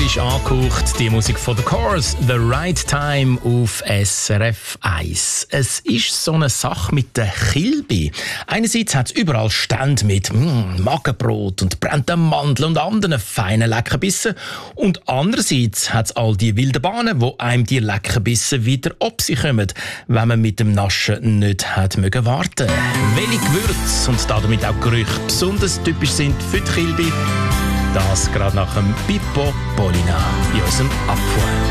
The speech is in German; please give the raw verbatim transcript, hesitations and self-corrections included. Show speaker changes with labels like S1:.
S1: romantisch angehaucht, die Musik von The Course, The Right Time auf S R F eins. Es ist so eine Sache mit der Kilbi. Einerseits hat es überall Stände mit mm, Magenbrot und brennten Mandeln und anderen feinen Leckerbissen. Und andererseits hat es all die wilden Bahnen, wo einem die Leckerbissen wieder ob sie kommen, wenn man mit dem Naschen nicht hat mögen warten. Welche Gewürze und damit auch Gerüche besonders typisch sind für die Kilbi, das gerade nach dem Pippo Polina in unserem Apfel.